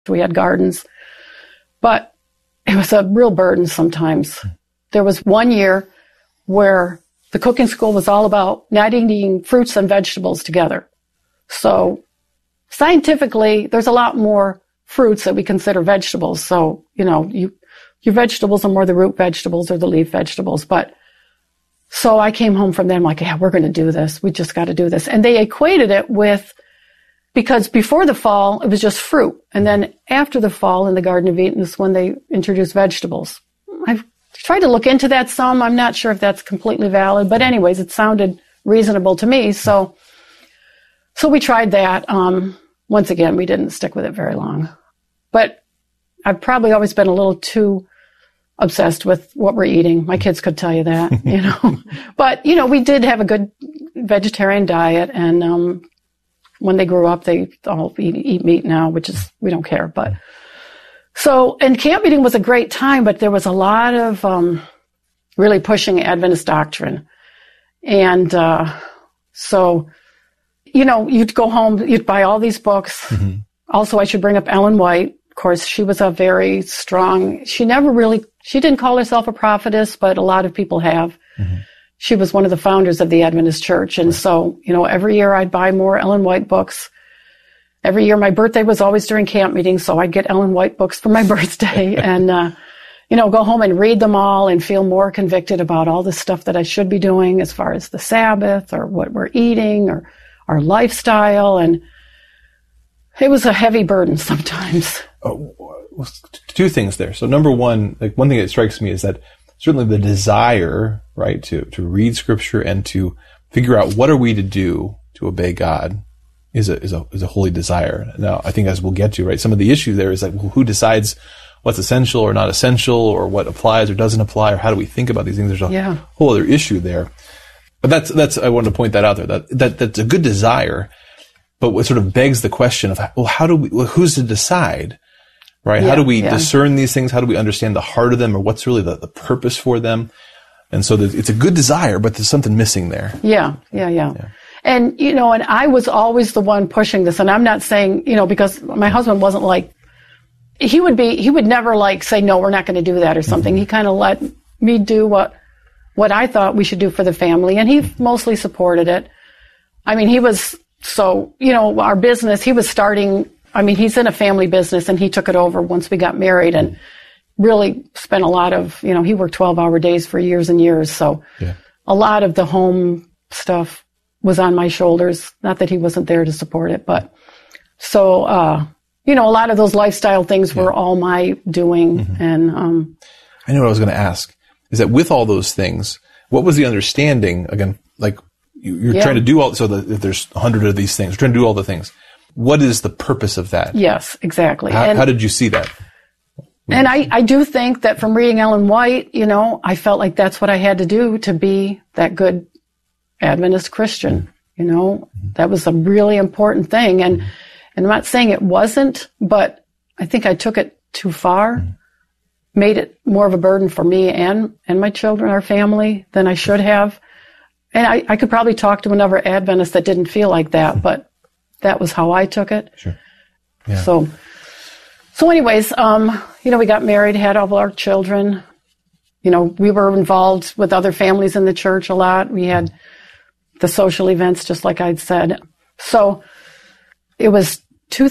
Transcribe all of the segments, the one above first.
We had gardens, but it was a real burden sometimes. There was one year where the cooking school was all about not eating fruits and vegetables together. So scientifically, there's a lot more fruits that we consider vegetables. So, your vegetables are more the root vegetables or the leaf vegetables. But so I came home from them like, yeah, we're going to do this. We just got to do this. And they equated it with, because before the fall, it was just fruit. And then after the fall in the Garden of Eden is when they introduced vegetables. I've tried to look into that some. I'm not sure if that's completely valid. But anyways, it sounded reasonable to me. So we tried that. Once again, we didn't stick with it very long. But I've probably always been a little too obsessed with what we're eating. My kids could tell you that, But, we did have a good vegetarian diet. And when they grew up, they all eat meat now, which is, we don't care. But and camp meeting was a great time, but there was a lot of really pushing Adventist doctrine. And so, you'd go home, you'd buy all these books. Mm-hmm. Also, I should bring up Ellen White. Of course, she was a very strong, she didn't call herself a prophetess, but a lot of people have. Mm-hmm. She was one of the founders of the Adventist Church. And so, every year I'd buy more Ellen White books. Every year my birthday was always during camp meetings, so I'd get Ellen White books for my birthday and, go home and read them all and feel more convicted about all the stuff that I should be doing as far as the Sabbath or what we're eating or our lifestyle. And it was a heavy burden sometimes. Two things there. So number one, one thing that strikes me is that certainly the desire, right, to read Scripture and to figure out what are we to do to obey God is a holy desire. Now, I think as we'll get to, right, some of the issue there is who decides what's essential or not essential or what applies or doesn't apply or how do we think about these things? There's a whole other issue there. But that's I wanted to point that out there. That's a good desire, but what sort of begs the question of, who's to decide? Right? Yeah, how do we discern these things? How do we understand the heart of them or what's really the purpose for them? And so it's a good desire, but there's something missing there. Yeah. And, and I was always the one pushing this. And I'm not saying, because my husband wasn't like, he would never say, no, we're not going to do that or something. Mm-hmm. He kind of let me do what I thought we should do for the family. And he mostly supported it. I mean, he was our business, he was starting, he's in a family business and he took it over once we got married and really spent a lot of, he worked 12-hour days for years and years. So a lot of the home stuff was on my shoulders. Not that he wasn't there to support it, but so, a lot of those lifestyle things were all my doing. Mm-hmm. And, I know what I was going to ask is that with all those things, what was the understanding again, you're trying to do all, so that if there's 100 of these things, you're trying to do all the things. What is the purpose of that? Yes, exactly. How did you see that? And I do think that from reading Ellen White, I felt like that's what I had to do to be that good Adventist Christian. That was a really important thing. And I'm not saying it wasn't, but I think I took it too far, made it more of a burden for me and my children, our family, than I should have. And I could probably talk to another Adventist that didn't feel like that, but that was how I took it. Sure. Yeah. So anyways, we got married, had all our children. We were involved with other families in the church a lot. We had the social events, just like I'd said. So it was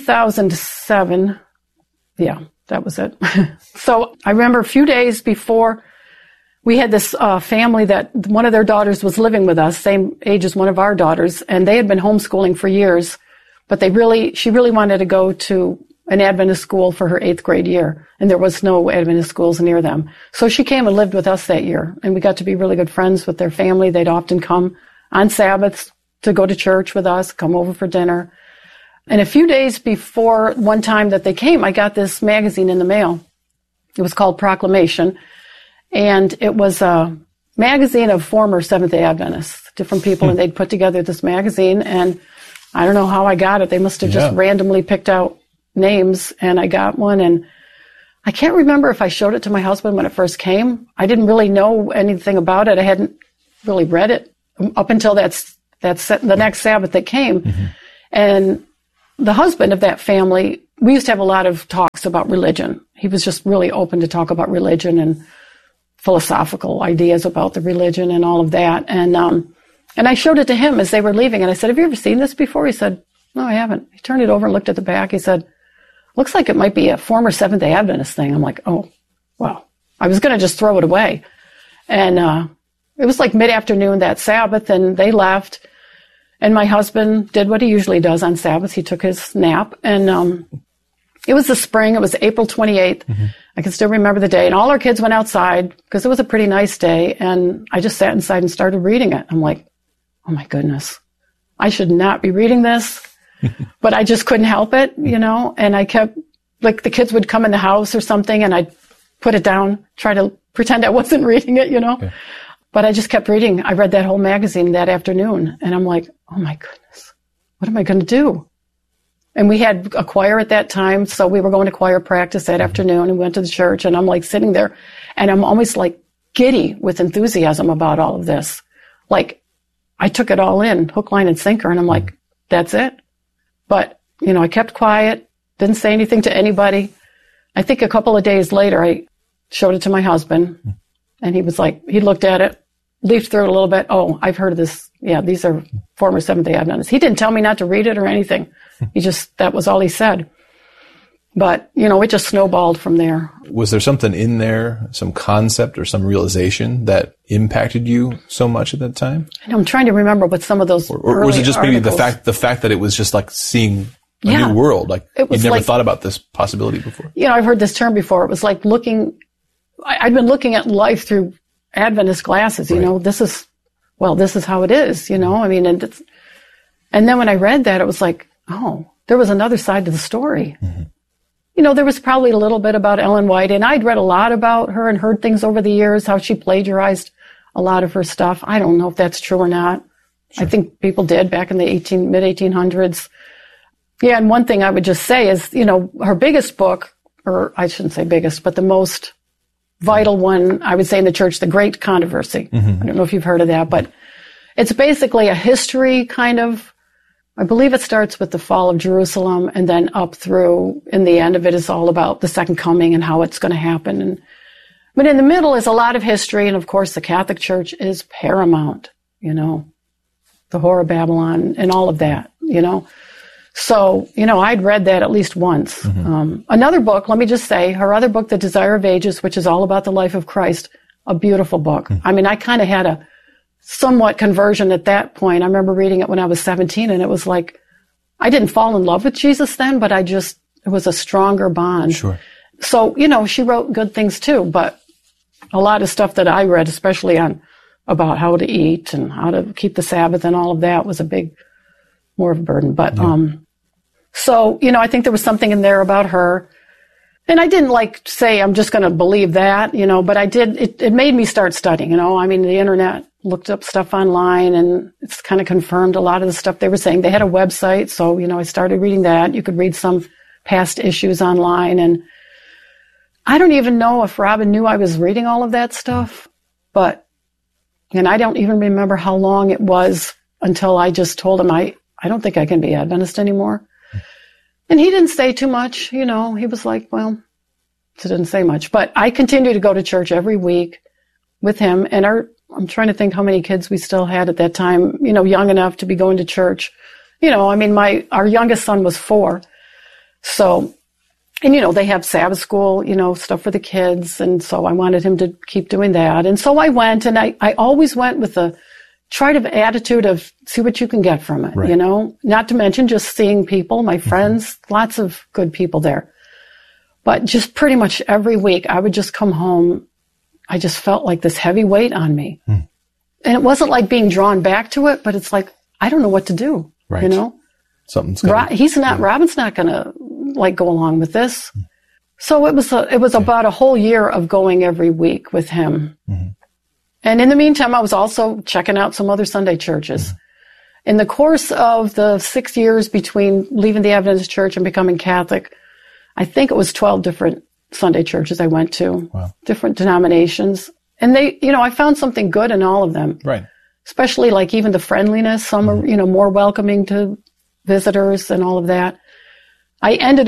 2007. Yeah, that was it. So I remember a few days before, we had this family that one of their daughters was living with us, same age as one of our daughters, and they had been homeschooling for years, but she really wanted to go to an Adventist school for her 8th grade year, and there was no Adventist schools near them. So she came and lived with us that year, and we got to be really good friends with their family. They'd often come on Sabbaths to go to church with us, come over for dinner. And a few days before one time that they came, I got this magazine in the mail. It was called Proclamation. And it was a magazine of former Seventh-day Adventists, different people, and they'd put together this magazine, and I don't know how I got it. They must have just randomly picked out names, and I got one, and I can't remember if I showed it to my husband when it first came. I didn't really know anything about it. I hadn't really read it up until the next Sabbath that came. Mm-hmm. And the husband of that family we used to have a lot of talks about religion. He was just really open to talk about religion and philosophical ideas about the religion and all of that. And I showed it to him as they were leaving. And I said, have you ever seen this before? He said, no, I haven't. He turned it over and looked at the back. He said, looks like it might be a former Seventh-day Adventist thing. I'm like, oh, well, I was going to just throw it away. And it was like mid-afternoon that Sabbath, and they left. And my husband did what he usually does on Sabbath. He took his nap. And it was the spring. It was April 28th. Mm-hmm. I can still remember the day. And all our kids went outside because it was a pretty nice day. And I just sat inside and started reading it. I'm like, oh, my goodness. I should not be reading this. But I just couldn't help it, you know. And I kept, like, the kids would come in the house or something, and I'd put it down, try to pretend I wasn't reading it, you know. Okay. But I just kept reading. I read that whole magazine that afternoon. And I'm like, oh, my goodness. What am I going to do? And we had a choir at that time, so we were going to choir practice that afternoon and went to the church, and I'm like sitting there, and I'm almost like giddy with enthusiasm about all of this. Like, I took it all in, hook, line, and sinker, and I'm like, that's it. But, you know, I kept quiet, didn't say anything to anybody. I think a couple of days later, I showed it to my husband, and he was like, he looked at it, leafed through it a little bit. Oh, I've heard of this. Yeah, these are former Seventh-day Adventists. He didn't tell me not to read it or anything. He just, that was all he said. But, you know, it just snowballed from there. Was there something in there, some concept or some realization that impacted you so much at that time? And I'm trying to remember what some of those or was it just maybe the fact that it was just like seeing a new world? Like you'd never thought about this possibility before. You know, I've heard this term before. It was like I'd been looking at life through Adventist glasses, you know, this is how it is, you know, I mean, and then when I read that, it was like, oh, there was another side to the story. Mm-hmm. You know, there was probably a little bit about Ellen White, and I'd read a lot about her and heard things over the years, how she plagiarized a lot of her stuff. I don't know if that's true or not. Sure. I think people did back in the mid-1800s. Yeah, and one thing I would just say is, you know, her biggest book, or I shouldn't say biggest, but the most vital one, I would say, in the church, The Great Controversy. Mm-hmm. I don't know if you've heard of that, but it's basically a history kind of, I believe it starts with the fall of Jerusalem and then up through, in the end of it is all about the second coming and how it's going to happen. But in the middle is a lot of history, and of course the Catholic Church is paramount, you know, the Whore of Babylon and all of that, you know. So, you know, I'd read that at least once. Mm-hmm. Another book, let me just say, her other book, The Desire of Ages, which is all about the life of Christ, a beautiful book. Mm-hmm. I mean, I kind of had a somewhat conversion at that point. I remember reading it when I was 17, and it was like, I didn't fall in love with Jesus then, but it was a stronger bond. Sure. So, you know, she wrote good things too, but a lot of stuff that I read, especially about how to eat and how to keep the Sabbath and all of that, was more of a burden. But, so, you know, I think there was something in there about her. And I didn't say, I'm just going to believe that, you know, but I did, it made me start studying, you know. I mean, the internet, looked up stuff online, and it's kind of confirmed a lot of the stuff they were saying. They had a website, so, you know, I started reading that. You could read some past issues online, and I don't even know if Robin knew I was reading all of that stuff, and I don't even remember how long it was until I just told him, I don't think I can be Adventist anymore. And he didn't say too much, you know. He was like, well, he didn't say much. But I continued to go to church every week with him, and I'm trying to think how many kids we still had at that time, you know, young enough to be going to church. You know, I mean, our youngest son was 4. So, and, you know, they have Sabbath school, you know, stuff for the kids. And so I wanted him to keep doing that. And so I went, and I always went with a attitude of see what you can get from it, right. You know, not to mention just seeing people, my friends, lots of good people there. But just pretty much every week I would just come home. I just felt like this heavy weight on me. And it wasn't like being drawn back to it, but it's like, I don't know what to do, right. You know? Something's Robin's not going to go along with this. So it was about a whole year of going every week with him. Mm-hmm. And in the meantime, I was also checking out some other Sunday churches. Mm-hmm. In the course of the 6 years between leaving the Adventist church and becoming Catholic, I think it was 12 different Sunday churches I went to, wow. Different denominations. And they, you know, I found something good in all of them. Right. Especially even the friendliness. Some are, you know, more welcoming to visitors and all of that. I ended up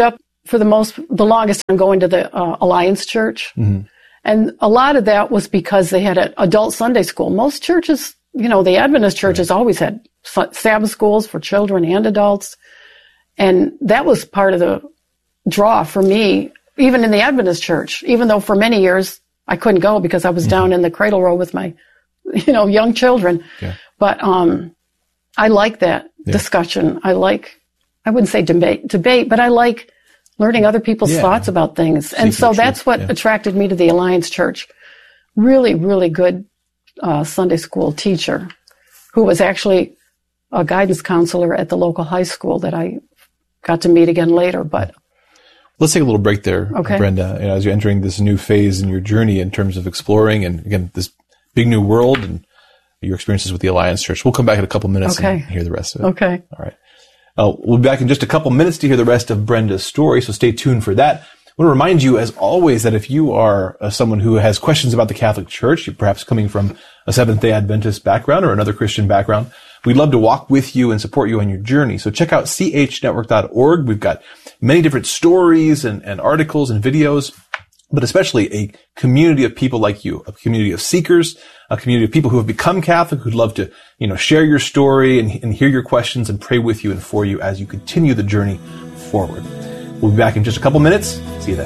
for the longest time going to the Alliance Church. Mm-hmm. And a lot of that was because they had an adult Sunday school. Most churches, the Adventist churches always had Sabbath schools for children and adults. And that was part of the draw for me, even in the Adventist church, even though for many years I couldn't go because I was down in the cradle row with my, young children. Yeah. But I like that discussion. I wouldn't say debate, but I like learning other people's thoughts about things. And so that's what attracted me to the Alliance Church. Really, really good Sunday school teacher who was actually a guidance counselor at the local high school that I got to meet again later. But let's take a little break there, Brenda, as you're entering this new phase in your journey in terms of exploring and, again, this big new world and your experiences with the Alliance Church. We'll come back in a couple minutes and hear the rest of it. Okay. All right. We'll be back in just a couple minutes to hear the rest of Brenda's story, so stay tuned for that. I want to remind you, as always, that if you are someone who has questions about the Catholic Church, perhaps coming from a Seventh-day Adventist background or another Christian background, we'd love to walk with you and support you on your journey. So check out chnetwork.org. We've got many different stories and articles and videos, but especially a community of people like you, a community of seekers, a community of people who have become Catholic, who'd love to, share your story and hear your questions and pray with you and for you as you continue the journey forward. We'll be back in just a couple minutes. See you then.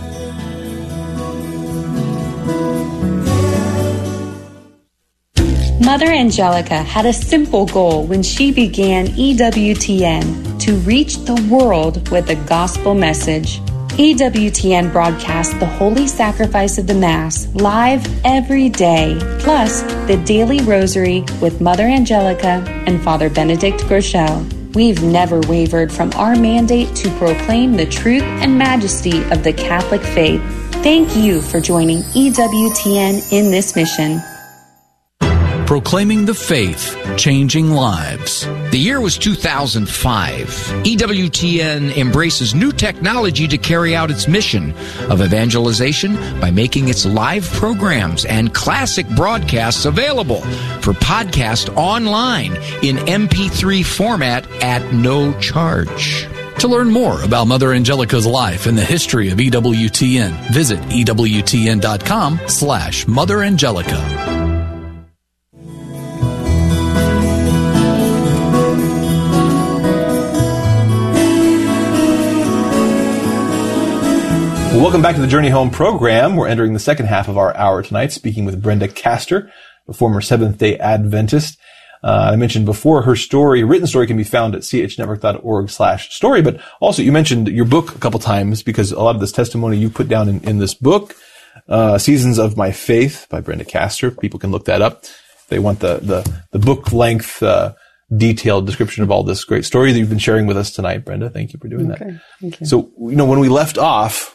Mother Angelica had a simple goal when she began EWTN: to reach the world with the gospel message. EWTN broadcasts the Holy Sacrifice of the Mass live every day, plus the Daily Rosary with Mother Angelica and Father Benedict Groeschel. We've never wavered from our mandate to proclaim the truth and majesty of the Catholic faith. Thank you for joining EWTN in this mission. Proclaiming the faith, changing lives. The year was 2005. EWTN embraces new technology to carry out its mission of evangelization by making its live programs and classic broadcasts available for podcast online in MP3 format at no charge. To learn more about Mother Angelica's life and the history of EWTN, visit EWTN.com/Mother Angelica. Welcome back to the Journey Home program. We're entering the second half of our hour tonight, speaking with Brenda Castor, a former Seventh-day Adventist. I mentioned before her story, written story, can be found at chnetwork.org/story. But also, you mentioned your book a couple times because a lot of this testimony you put down in this book, Seasons of My Faith by Brenda Castor. People can look that up. They want the book length, detailed description of all this great story that you've been sharing with us tonight, Brenda. Thank you for doing that. Thank you. So, when we left off,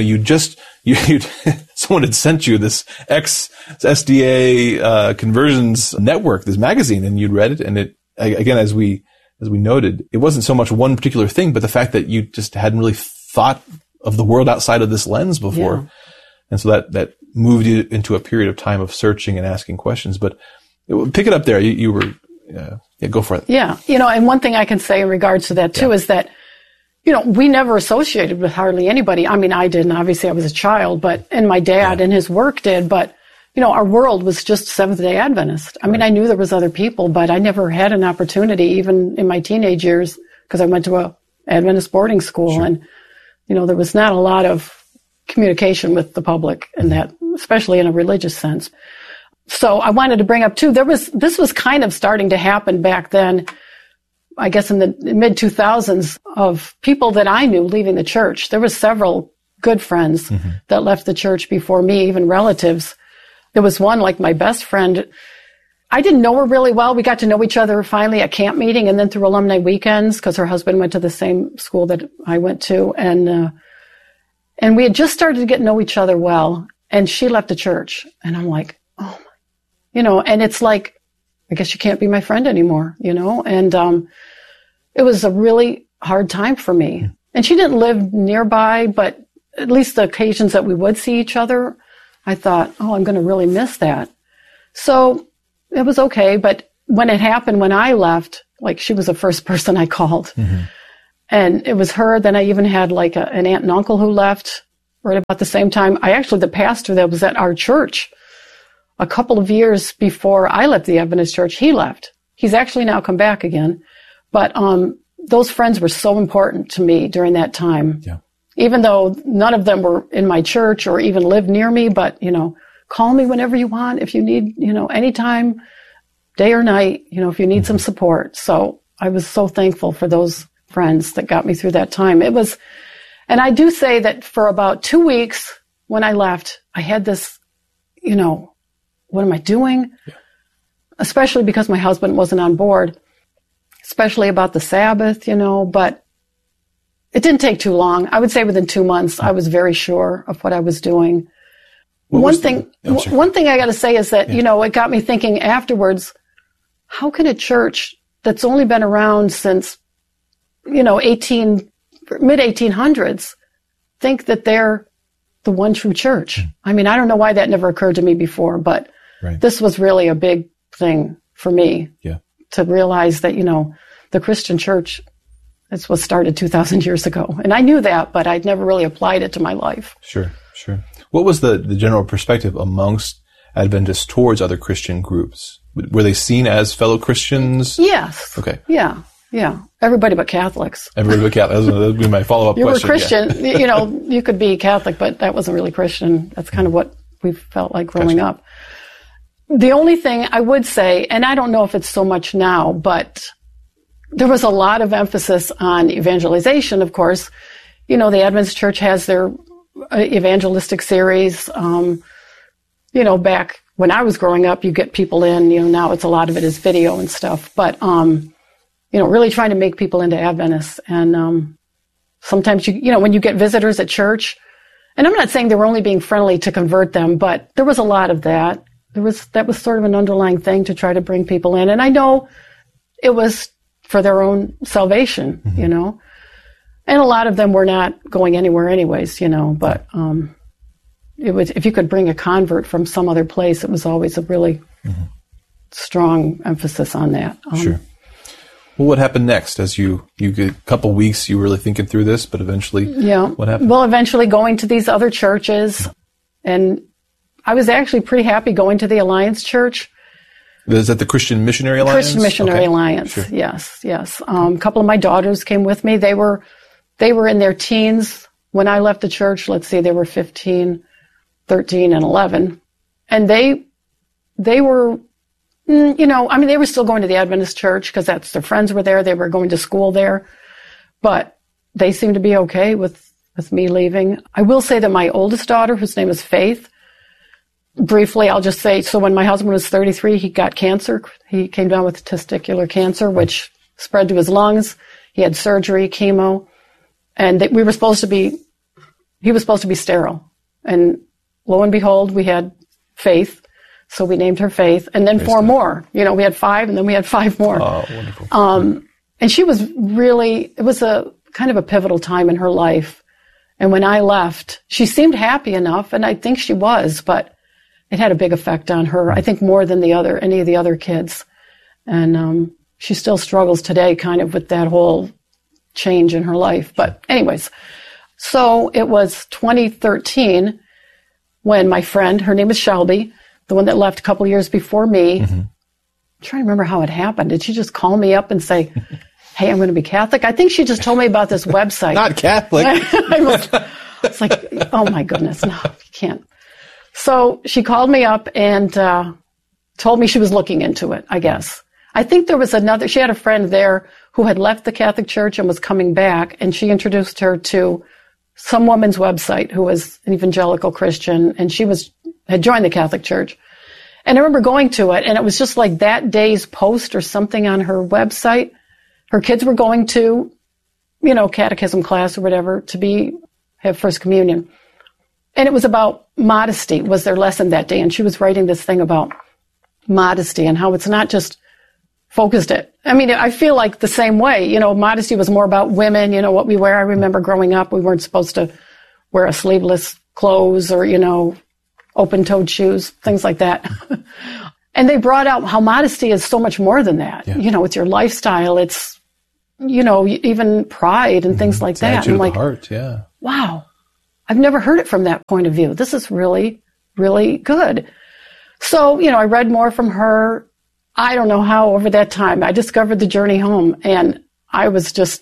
someone had sent you this ex-SDA conversions network, this magazine, and you'd read it. And it, again, as we noted, it wasn't so much one particular thing, but the fact that you just hadn't really thought of the world outside of this lens before. Yeah. And so that moved you into a period of time of searching and asking questions. But pick it up there. You were, go for it. Yeah. And one thing I can say in regards to that too is that, we never associated with hardly anybody. I mean, I didn't. Obviously, I was a child, and my dad and his work did. But, our world was just Seventh-day Adventist. I mean, I knew there was other people, but I never had an opportunity, even in my teenage years, because I went to a Adventist boarding school. Sure. And, there was not a lot of communication with the public in that, especially in a religious sense. So I wanted to bring up, too, this was kind of starting to happen back then, I guess in the mid-2000s, of people that I knew leaving the church. There were several good friends that left the church before me, even relatives. There was one, like my best friend. I didn't know her really well. We got to know each other finally at camp meeting and then through alumni weekends because her husband went to the same school that I went to. And we had just started to get to know each other well. And she left the church. And I'm like, oh, and it's like, I guess you can't be my friend anymore, and it was a really hard time for me. And she didn't live nearby, but at least the occasions that we would see each other, I thought, I'm going to really miss that. So it was okay. But when it happened, when I left, like she was the first person I called. And it was her. Then I even had like an aunt and uncle who left right about the same time. The pastor that was at our church a couple of years before I left the Adventist church, he left. He's actually now come back again. But those friends were so important to me during that time. Yeah. Even though none of them were in my church or even lived near me, but, call me whenever you want if you need, anytime, day or night, if you need some support. So I was so thankful for those friends that got me through that time. And I do say that for about 2 weeks when I left, I had this, what am I doing? Yeah. Especially because my husband wasn't on board, especially about the Sabbath, but it didn't take too long. I would say within 2 months, I was very sure of what I was doing. One thing I got to say is that, it got me thinking afterwards, how can a church that's only been around since, mid-1800s think that they're the one true church? I mean, I don't know why that never occurred to me before, but this was really a big thing for me to realize that, the Christian church, this was started 2,000 years ago. And I knew that, but I'd never really applied it to my life. Sure. What was the general perspective amongst Adventists towards other Christian groups? Were they seen as fellow Christians? Yes. Okay. Yeah. Everybody but Catholics. Everybody but Catholics. That would be my follow-up question. You were Christian. Yeah. You could be Catholic, but that wasn't really Christian. That's kind of what we felt like growing up. The only thing I would say, and I don't know if it's so much now, but there was a lot of emphasis on evangelization, of course. The Adventist Church has their evangelistic series. Back when I was growing up, you get people in, now a lot of it is video and stuff, but, really trying to make people into Adventists. And, sometimes when you get visitors at church, and I'm not saying they were only being friendly to convert them, but there was a lot of that. That was sort of an underlying thing to try to bring people in. And I know it was for their own salvation, and a lot of them were not going anywhere anyways, but, it was, if you could bring a convert from some other place, it was always a really strong emphasis on that. Sure. Well, what happened next? As you get a couple weeks, you were really thinking through this, but eventually, what happened? Well, eventually going to these other churches, and I was actually pretty happy going to the Alliance Church. Is that the Christian Missionary Alliance? Christian Missionary Alliance, sure. Yes. A couple of my daughters came with me. They were in their teens when I left the church. Let's see, they were 15, 13, and 11. And they were, they were still going to the Adventist church because their friends were there. They were going to school there. But they seemed to be okay with me leaving. I will say that my oldest daughter, whose name is Faith, briefly, I'll just say, so when my husband was 33, he got cancer. He came down with testicular cancer, which spread to his lungs. He had surgery, chemo, and he was supposed to be sterile. And lo and behold, we had Faith. So we named her Faith, and then 4 more. We had 5, and then we had 5 more. Oh, wonderful. And she was it was a kind of a pivotal time in her life. And when I left, she seemed happy enough, and I think she was, but it had a big effect on her. I think more than any of the other kids. And she still struggles today kind of with that whole change in her life. But anyways, so it was 2013 when my friend, her name is Shelby, the one that left a couple years before me. I'm trying to remember how it happened. Did she just call me up and say, hey, I'm going to be Catholic? I think she just told me about this website. Not Catholic. It's like, oh my goodness, no, you can't. So she called me up and told me she was looking into it, I guess. I think there was she had a friend there who had left the Catholic Church and was coming back, and she introduced her to some woman's website who was an evangelical Christian, and she had joined the Catholic Church. And I remember going to it, and it was just like that day's post or something on her website. Her kids were going to, catechism class or whatever have First Communion. And it was about modesty was their lesson that day. And she was writing this thing about modesty and how it's not just focused I feel like the same way, modesty was more about women, what we wear. I remember growing up, we weren't supposed to wear a sleeveless clothes or, open-toed shoes, things like that. And they brought out how modesty is so much more than that. Yeah. It's your lifestyle. It's, even pride and things like that. Attitude And of the heart, yeah. wow, I've never heard it from that point of view. This is really, really good. So, I read more from her. I don't know how over that time I discovered The Journey Home, and I was just,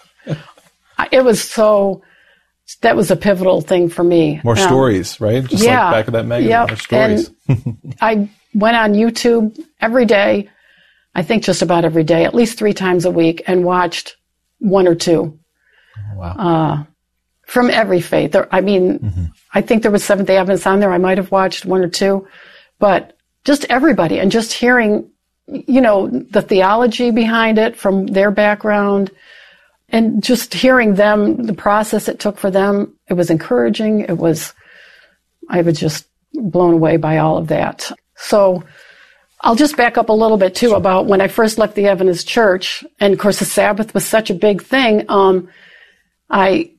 that was a pivotal thing for me. More stories, right? Just like back of that magazine, more stories. And I went on YouTube every day, I think just about every day, at least 3 times a week, and watched 1 or 2. Wow. From every faith. I think there was Seventh-day Adventists on there. I might have watched 1 or 2, but just everybody, and just hearing, the theology behind it from their background, and just hearing them, the process it took for them. It was encouraging. I was just blown away by all of that. So I'll just back up a little bit too about when I first left the Adventist church. And of course the Sabbath was such a big thing. I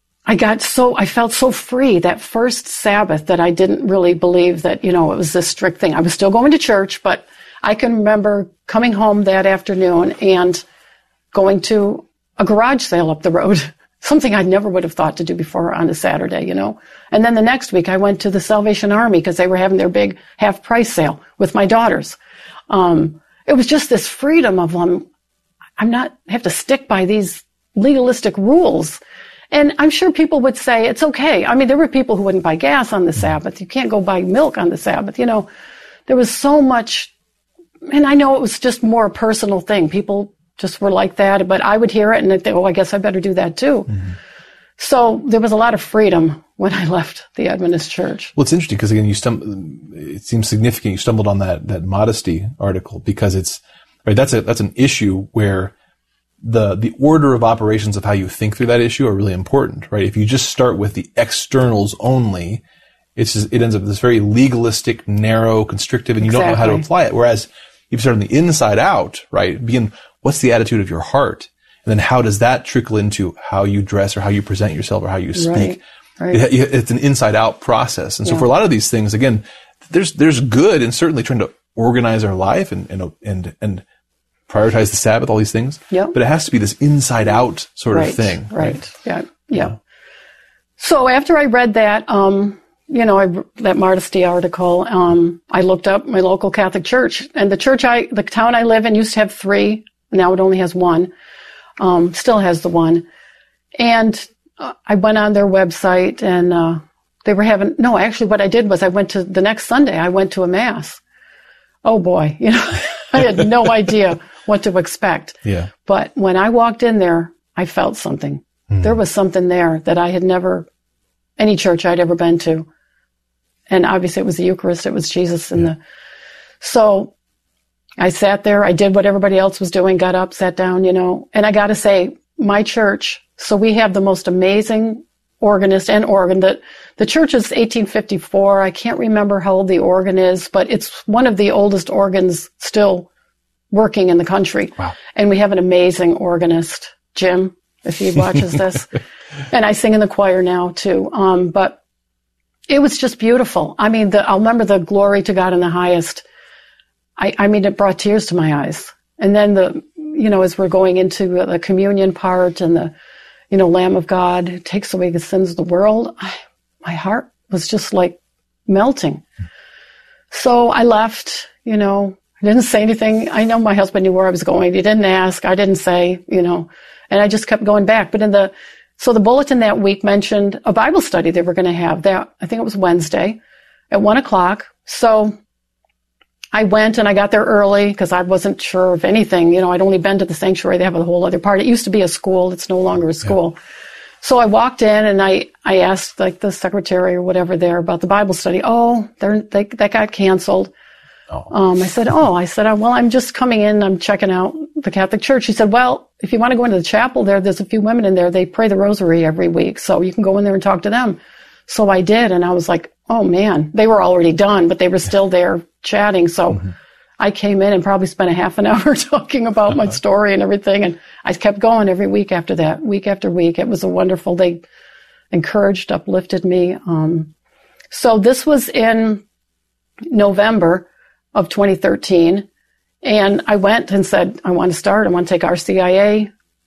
felt so free that first Sabbath that I didn't really believe that, it was this strict thing. I was still going to church, but I can remember coming home that afternoon and going to a garage sale up the road, something I never would have thought to do before on a Saturday, And then the next week I went to the Salvation Army because they were having their big half price sale with my daughters. It was just this freedom of, have to stick by these legalistic rules. And I'm sure people would say it's okay. There were people who wouldn't buy gas on the Sabbath. You can't go buy milk on the Sabbath. There was so much, and I know it was just more a personal thing. People just were like that, but I would hear it and I'd think, I guess I better do that too. Mm-hmm. So there was a lot of freedom when I left the Adventist church. Well, it's interesting because again, it seems significant. You stumbled on that modesty article because it's right. That's an issue where the order of operations of how you think through that issue are really important, right? If you just start with the externals only, it ends up this very legalistic, narrow, constrictive, and you don't know how to apply it. Whereas if you start on the inside out, right? What's the attitude of your heart? And then how does that trickle into how you dress or how you present yourself or how you speak? Right. It's an inside out process. And so for a lot of these things, again, there's good in certainly trying to organize our life and prioritize the Sabbath, all these things. Yep. But it has to be this inside out sort of thing. Right. Yeah. So after I read that, that modesty article, I looked up my local Catholic church, and the town I live in used to have 3. Now it only has 1. Still has the 1. And I went on their website and they were actually what I did was the next Sunday, I went to a mass. Oh boy, I had no idea what to expect. Yeah. But when I walked in there, I felt something. There was something there that I had never, any church I'd ever been to. And obviously it was the Eucharist, it was Jesus so I sat there, I did what everybody else was doing, got up, sat down, and I got to say, my church, so we have the most amazing organist and organ. The church is 1854. I can't remember how old the organ is, but it's one of the oldest organs still working in the country. Wow. And we have an amazing organist, Jim, if he watches this. And I sing in the choir now too. But it was just beautiful. I'll remember the glory to God in the highest. It brought tears to my eyes. And then as we're going into the communion part and the, Lamb of God who takes away the sins of the world, my heart was just like melting. So I left, I didn't say anything. I know my husband knew where I was going. He didn't ask. I didn't say, and I just kept going back. But so the bulletin that week mentioned a Bible study they were going to have that. I think it was Wednesday at 1:00. So I went and I got there early because I wasn't sure of anything. I'd only been to the sanctuary. They have a whole other part. It used to be a school. It's no longer a school. Yeah. So I walked in and I asked like the secretary or whatever there about the Bible study. Oh, that got canceled. Oh. I said, well, I'm just coming in. I'm checking out the Catholic Church. She said, well, if you want to go into the chapel there's a few women in there. They pray the rosary every week. So you can go in there and talk to them. So I did. And I was like, oh man, they were already done, but they were still there chatting. So I came in and probably spent a half an hour talking about my story and everything. And I kept going every week after that, week after week. It was they encouraged, uplifted me. So this was in November of 2013. And I went and said, I want to take RCIA.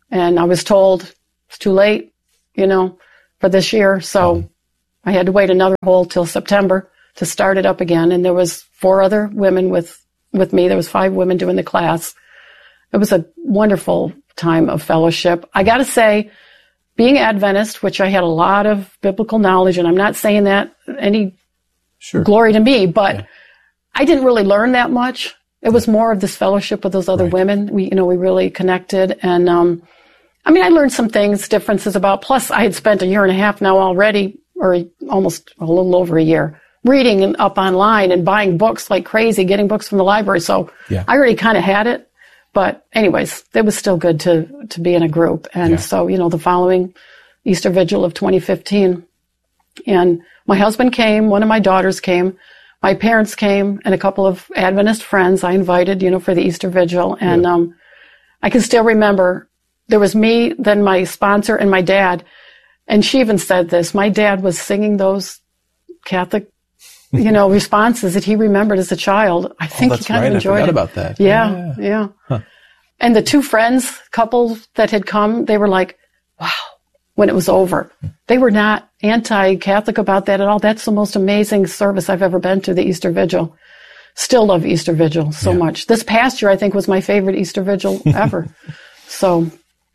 And I was told it's too late, for this year. So I had to wait another whole till September to start it up again. And there was 4 other women with me. There was 5 women doing the class. It was a wonderful time of fellowship. I got to say, being Adventist, which I had a lot of biblical knowledge, and I'm not saying that any glory to me, but I didn't really learn that much. It was more of this fellowship with those other women. We really connected. And, I learned some things, differences about, plus I had spent a year and a half now already, or almost a little over a year, reading up online and buying books like crazy, getting books from the library. So I already kind of had it. But anyways, it was still good to be in a group. And so, the following Easter Vigil of 2015, and my husband came, one of my daughters came, my parents came, and a couple of Adventist friends I invited, for the Easter Vigil. And I can still remember there was me, then my sponsor, and my dad. And she even said this. My dad was singing those Catholic, responses that he remembered as a child. I think he kind of enjoyed it. I forgot about that. Yeah. Huh. And the 2 couples that had come, they were like, wow, when it was over. They were not anti-Catholic about that at all. That's the most amazing service I've ever been to, the Easter Vigil. Still love Easter Vigil so much. This past year, I think, was my favorite Easter Vigil ever. So,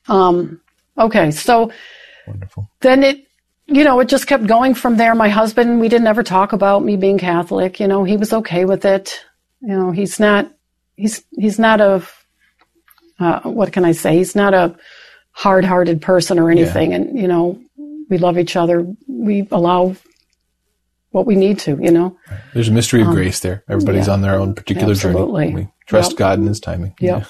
okay. So wonderful. Then it just kept going from there. My husband, we didn't ever talk about me being Catholic. He was okay with it. He's not a, what can I say? He's not a hard-hearted person or anything. Yeah. And, we love each other. We allow what we need to, There's a mystery of grace there. Everybody's on their own particular journey. We trust God in His timing. Yep.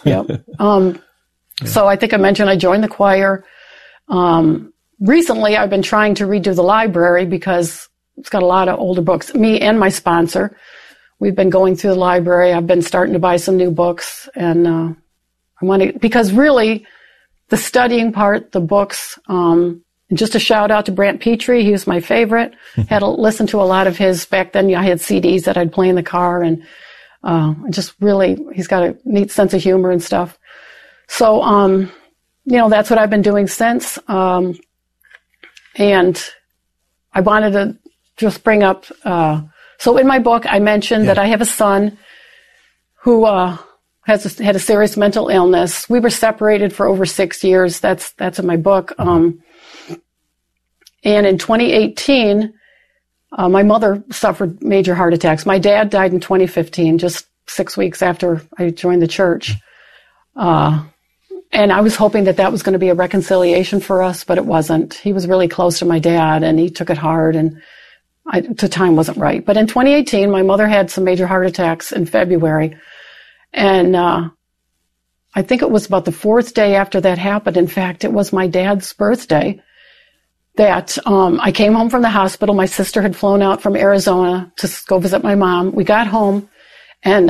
So I think I mentioned I joined the choir. Recently, I've been trying to redo the library because it's got a lot of older books. Me and my sponsor, we've been going through the library. I've been starting to buy some new books, and I want to, because really, the studying part, the books, and just a shout out to Brant Petrie. He was my favorite. Had to listen to a lot of his back then. I had CDs that I'd play in the car, and just really, he's got a neat sense of humor and stuff. So, that's what I've been doing since. And I wanted to just bring up, so in my book, I mentioned that I have a son who had a serious mental illness. We were separated for over 6 years. That's in my book. And in 2018, my mother suffered major heart attacks. My dad died in 2015, just 6 weeks after I joined the church. And I was hoping that was going to be a reconciliation for us, but it wasn't. He was really close to my dad, and he took it hard, and the time wasn't right. But in 2018, my mother had some major heart attacks in February, and I think it was about the 4th day after that happened. In fact, it was my dad's birthday that I came home from the hospital. My sister had flown out from Arizona to go visit my mom. We got home, and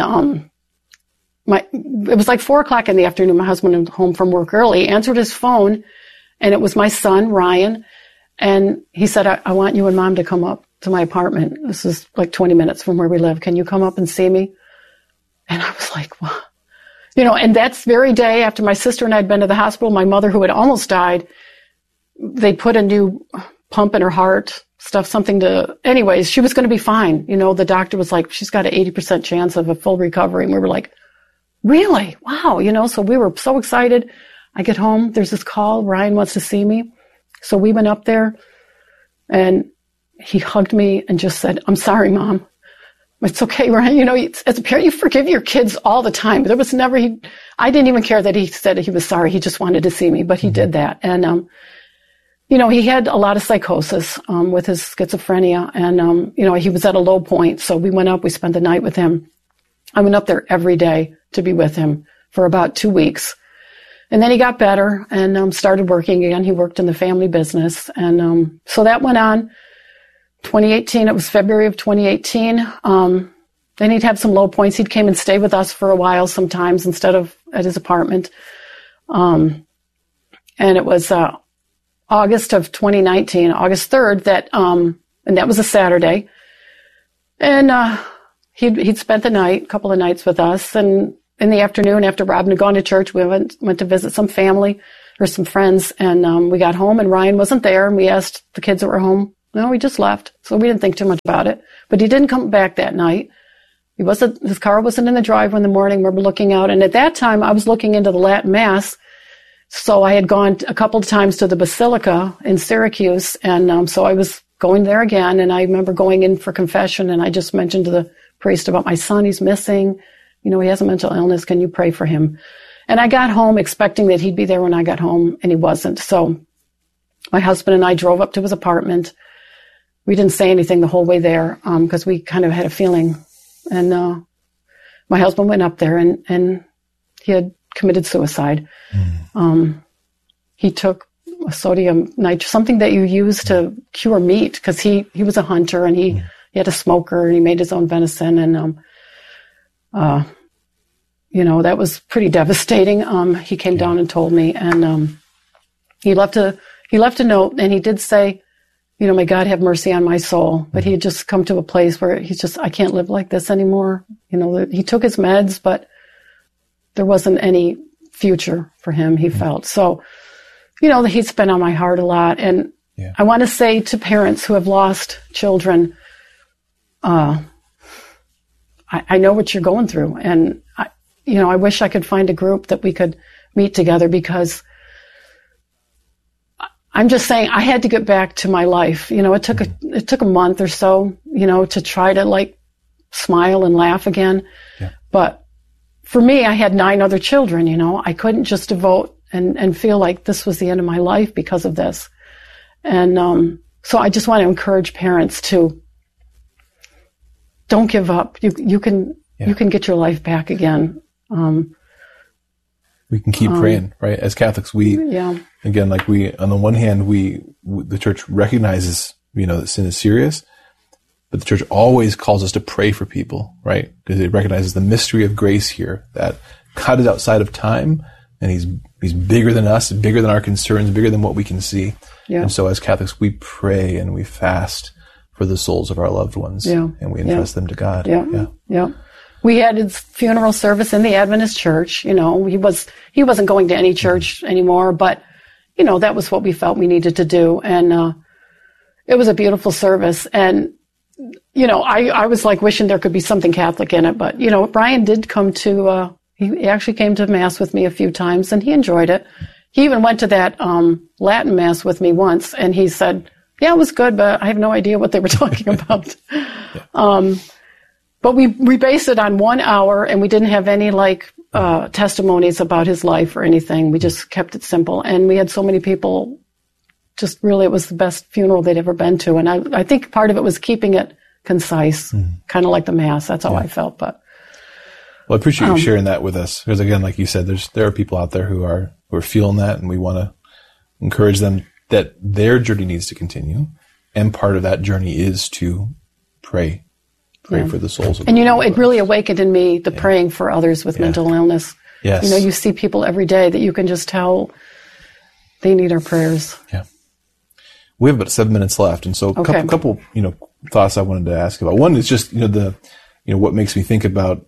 it was like 4:00 in the afternoon. My husband was home from work early, answered his phone, and it was my son, Ryan. And he said, I want you and Mom to come up to my apartment. This is like 20 minutes from where we live. Can you come up and see me? And I was like, what? And that's very day after my sister and I had been to the hospital, my mother, who had almost died, they put a new pump in her heart, anyways, she was going to be fine. The doctor was like, she's got an 80% chance of a full recovery. And we were like, really? Wow. So we were so excited. I get home. There's this call. Ryan wants to see me. So we went up there, and he hugged me and just said, I'm sorry, Mom. It's okay, Ryan. As a parent, you forgive your kids all the time. There was never, I didn't even care that he said he was sorry. He just wanted to see me, but he did that. And, he had a lot of psychosis, with his schizophrenia, and, he was at a low point. So we went up, we spent the night with him. I went up there every day to be with him for about 2 weeks. And then he got better and started working again. He worked in the family business. And so that went on. 2018, it was February of 2018. Then he'd have some low points. He'd came and stay with us for a while sometimes instead of at his apartment. And it was August of 2019, August 3rd, and that was a Saturday. And he'd spent the night, a couple of nights with us. And in the afternoon, after Robin had gone to church, we went to visit some family for some friends, and we got home, and Ryan wasn't there, and we asked the kids that were home. No, he just left, so we didn't think too much about it. But he didn't come back that night. His car wasn't in the driveway in the morning. We were looking out, and at that time, I was looking into the Latin Mass. So I had gone a couple of times to the Basilica in Syracuse, and so I was going there again, and I remember going in for confession, and I just mentioned to the priest about my son. He's missing. He has a mental illness. Can you pray for him? And I got home expecting that he'd be there when I got home, and he wasn't. So my husband and I drove up to his apartment. We didn't say anything the whole way there because we kind of had a feeling. And my husband went up there, and he had committed suicide. He took sodium nitrate, something that you use to cure meat, because he was a hunter, and he had a smoker, and he made his own venison, and that was pretty devastating. He came down and told me, and he left a note, and he did say, may God have mercy on my soul. But he had just come to a place where I can't live like this anymore. He took his meds, but there wasn't any future for him, he felt. So, he's been on my heart a lot. And I want to say to parents who have lost children, I know what you're going through. And, I wish I could find a group that we could meet together, because I'm just saying I had to get back to my life. It took a month or so, to try to smile and laugh again. Yeah. But for me, I had 9 other children, I couldn't just devote and feel like this was the end of my life because of this. And so I just want to encourage parents to don't give up. You can get your life back again. We can keep praying, right? As Catholics, again, on the one hand, the church recognizes, that sin is serious, but the church always calls us to pray for people, right? Because it recognizes the mystery of grace here, that God is outside of time, and he's bigger than us, bigger than our concerns, bigger than what we can see. Yeah. And so as Catholics, we pray and we fast for the souls of our loved ones, and we entrust them to God. Yeah. We had his funeral service in the Adventist church. He wasn't going to any church anymore, but that was what we felt we needed to do. And it was a beautiful service. And I was wishing there could be something Catholic in it, but Brian did come to he actually came to Mass with me a few times, and he enjoyed it. He even went to that Latin Mass with me once, and he said, "Yeah, it was good, but I have no idea what they were talking about." But we based it on 1 hour, and we didn't have any testimonies about his life or anything. We just kept it simple, and we had so many people. Just really, it was the best funeral they'd ever been to, and I think part of it was keeping it concise, kind of like the Mass. That's how I felt. But I appreciate you sharing that with us, because again, like you said, there are people out there who are feeling that, and we want to encourage them that their journey needs to continue, and part of that journey is to pray for the souls of and it really awakened in me the praying for others with mental illness. Yes. You see people every day that you can just tell they need our prayers. Yeah. We have about 7 minutes left, and so a couple thoughts I wanted to ask about. One is just what makes me think about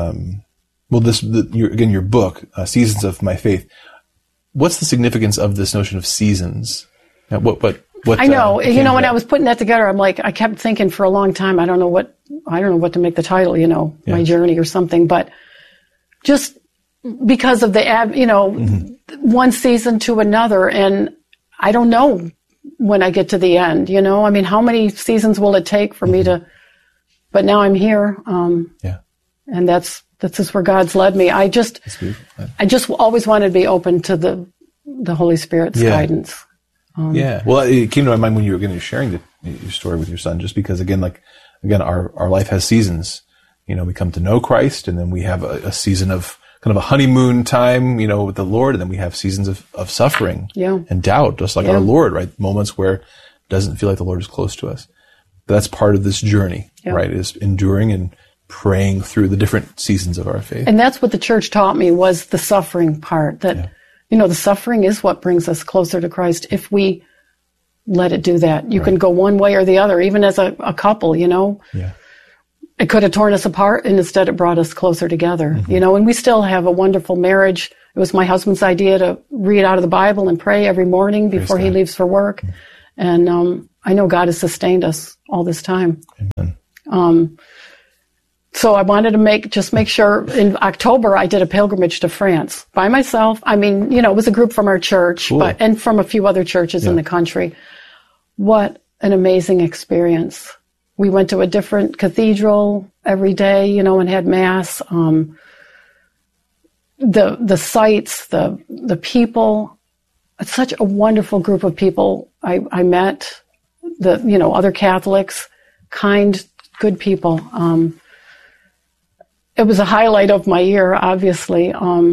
your book, Seasons of My Faith. What's the significance of this notion of seasons? What I know, when I was putting that together, I'm I kept thinking for a long time, I don't know what to make the title, my journey or something, but just because of the, one season to another, and I don't know when I get to the end, how many seasons will it take for me to, but now I'm here, and that's just where God's led me. I just always wanted to be open to the Holy Spirit's guidance. Well, it came to my mind when you were sharing your story with your son, just because our life has seasons. We come to know Christ, and then we have a season of kind of a honeymoon time, with the Lord, and then we have seasons of suffering and doubt, just like our Lord, right? Moments where it doesn't feel like the Lord is close to us. But that's part of this journey, right? Is enduring and praying through the different seasons of our faith. And that's what the church taught me, was the suffering part, that the suffering is what brings us closer to Christ if we let it do that. You can go one way or the other, even as a couple, It could have torn us apart, and instead it brought us closer together, and we still have a wonderful marriage It was my husband's idea to read out of the Bible and pray every morning before he leaves for work. And I know God has sustained us all this time. Amen. So I wanted to make sure in October I did a pilgrimage to France by myself. I mean, you know, it was a group from our church, Cool. and from a few other churches in the country. What an amazing experience. We went to a different cathedral every day, you know, and had mass. The sights, the people, it's such a wonderful group of people I met, other Catholics, kind, good people. It was a highlight of my year, obviously.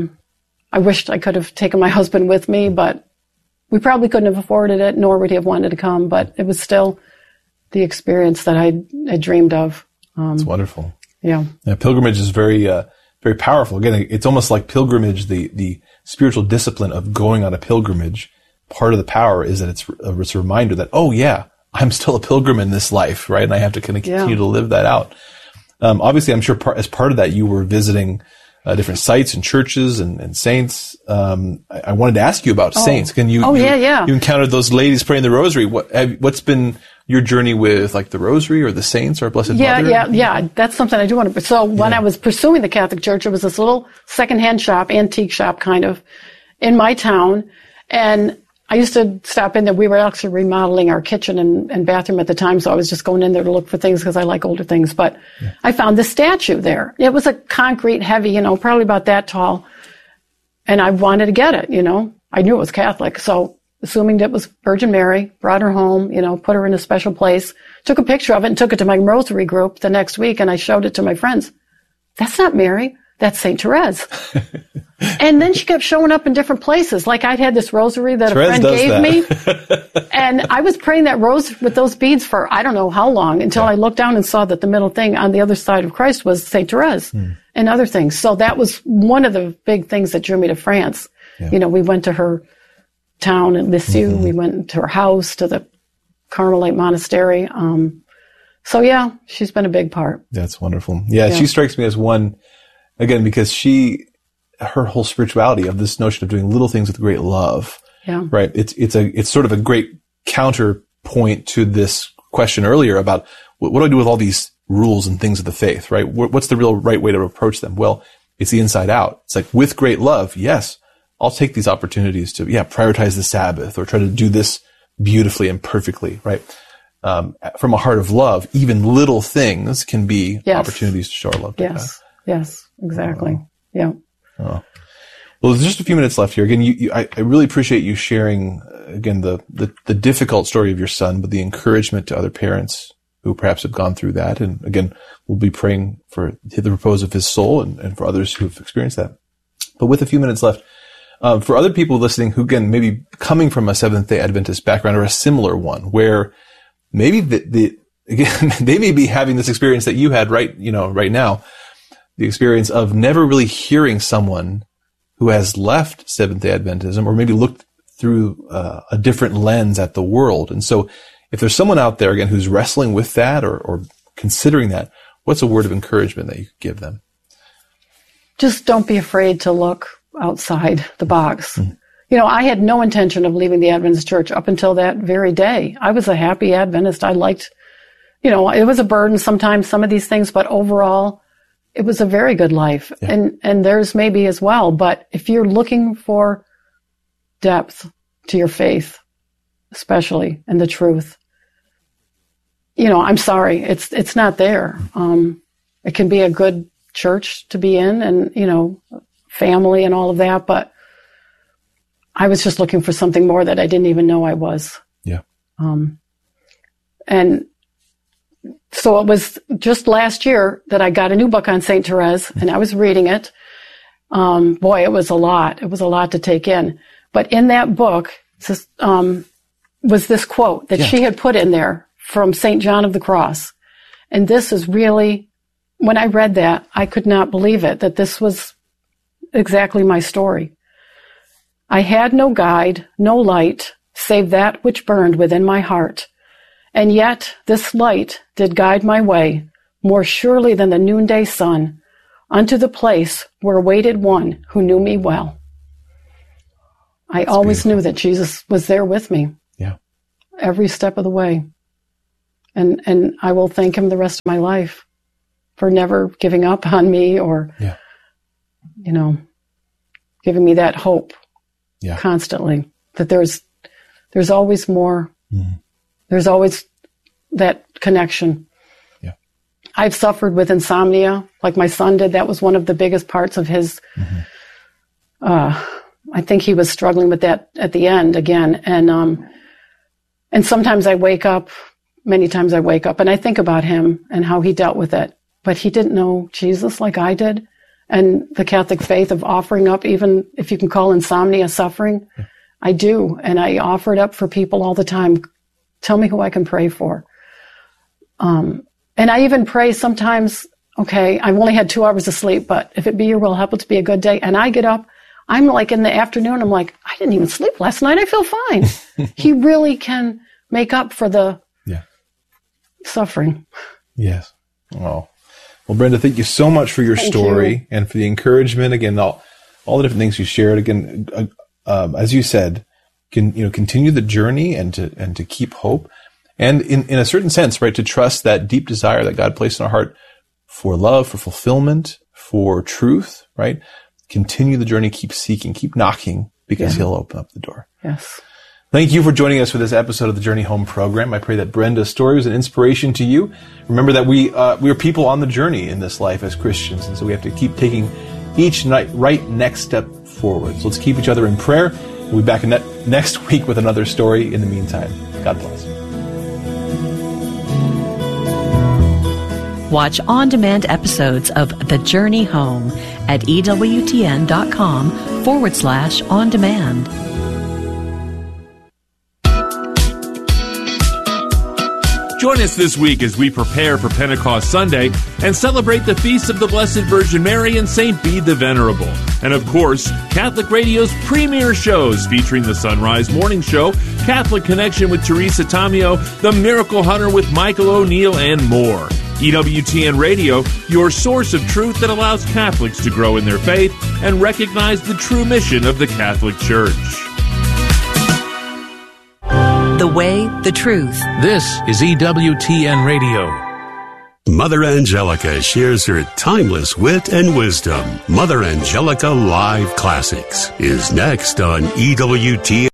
I wished I could have taken my husband with me, but we probably couldn't have afforded it, nor would he have wanted to come, but it was still the experience that I dreamed of. It's wonderful. Yeah. Pilgrimage is very, very powerful. Again, it's almost like pilgrimage, the spiritual discipline of going on a pilgrimage. Part of the power is that it's a reminder that, oh yeah, I'm still a pilgrim in this life, right? And I have to kind of continue to live that out. Obviously, I'm sure as part of that, you were visiting different sites and churches and saints. I wanted to ask you about saints. Can you? You encountered those ladies praying the rosary. What's been your journey with like the rosary or the saints or Blessed Mother? Yeah. That's something I do want to. So when I was pursuing the Catholic Church, it was this little secondhand shop, antique shop kind of, in my town, and I used to stop in there. We were actually remodeling our kitchen and bathroom at the time, so I was just going in there to look for things because I like older things. But I found this statue there. It was a concrete, heavy, probably about that tall. And I wanted to get it, I knew it was Catholic. So assuming that it was Virgin Mary, brought her home, put her in a special place, took a picture of it and took it to my rosary group the next week. And I showed it to my friends. That's not Mary. That's St. Therese. And then she kept showing up in different places. Like I'd had this rosary that Therese a friend gave me. And I was praying that rose with those beads for I don't know how long until I looked down and saw that the middle thing on the other side of Christ was St. Therese and other things. So that was one of the big things that drew me to France. Yeah. We went to her town in Lisieux. We went to her house, to the Carmelite monastery. So yeah, she's been a big part. That's wonderful. Yeah, she strikes me as one, again, because her whole spirituality of this notion of doing little things with great love, right? It's sort of a great counterpoint to this question earlier about what do I do with all these rules and things of the faith, right? What's the real right way to approach them? Well, it's the inside out. It's like with great love, yes, I'll take these opportunities to, prioritize the Sabbath or try to do this beautifully and perfectly, right? From a heart of love, even little things can be opportunities to show our love to God. Yes, exactly. Yeah. Oh. Well, there's just a few minutes left here. Again, I really appreciate you sharing, again, the difficult story of your son, but the encouragement to other parents who perhaps have gone through that. And again, we'll be praying for the repose of his soul and for others who've experienced that. But with a few minutes left, for other people listening who, again, maybe coming from a Seventh-day Adventist background or a similar one, where maybe again, they may be having this experience that you had right now, the experience of never really hearing someone who has left Seventh-day Adventism or maybe looked through a different lens at the world. And so if there's someone out there, again, who's wrestling with that or considering that, what's a word of encouragement that you could give them? Just don't be afraid to look outside the box. I had no intention of leaving the Adventist church up until that very day. I was a happy Adventist. I liked, it was a burden sometimes, some of these things, but overall, it was a very good life. Yeah. And theirs maybe as well. But if you're looking for depth to your faith, especially, and the truth, I'm sorry, it's not there. It can be a good church to be in and, family and all of that, but I was just looking for something more that I didn't even know I was. Yeah. And so it was just last year that I got a new book on St. Therese, and I was reading it. Boy, it was a lot. It was a lot to take in. But in that book was this quote that she had put in there from St. John of the Cross. And this is really, when I read that, I could not believe it, that this was exactly my story. I had no guide, no light, save that which burned within my heart. And yet this light did guide my way, more surely than the noonday sun, unto the place where waited one who knew me well. I always knew that Jesus was there with me. Yeah. Every step of the way. And I will thank him the rest of my life for never giving up on me or, giving me that hope constantly, that there's always more. Mm-hmm. There's always that connection. Yeah. I've suffered with insomnia like my son did. That was one of the biggest parts of his, I think he was struggling with that at the end again. And sometimes many times I wake up and I think about him and how he dealt with it, but he didn't know Jesus like I did. And the Catholic faith of offering up, even if you can call insomnia suffering, I do. And I offer it up for people all the time. Tell me who I can pray for. And I even pray sometimes, okay, I've only had 2 hours of sleep, but if it be your will, help it to be a good day. And I get up, I'm like in the afternoon, I'm like, I didn't even sleep last night. I feel fine. He really can make up for the suffering. Yes. Oh. Well, Brenda, thank you so much for your story and for the encouragement. Again, all the different things you shared. Again, as you said, continue the journey and to keep hope, and in a certain sense, right, to trust that deep desire that God placed in our heart for love, for fulfillment, for truth. Right, continue the journey, keep seeking, keep knocking, because He'll open up the door. Yes. Thank you for joining us for this episode of the Journey Home program. I pray that Brenda's story was an inspiration to you. Remember that we are people on the journey in this life as Christians, and so we have to keep taking each right next step forward. So let's keep each other in prayer. We'll be back next week with another story. In the meantime, God bless. Watch on-demand episodes of The Journey Home at EWTN.com/on-demand. Join us this week as we prepare for Pentecost Sunday and celebrate the feasts of the Blessed Virgin Mary and St. Bede the Venerable. And of course, Catholic Radio's premier shows featuring the Sunrise Morning Show, Catholic Connection with Teresa Tamio, The Miracle Hunter with Michael O'Neill, and more. EWTN Radio, your source of truth that allows Catholics to grow in their faith and recognize the true mission of the Catholic Church. The way, the truth. This is EWTN Radio. Mother Angelica shares her timeless wit and wisdom. Mother Angelica Live Classics is next on EWTN.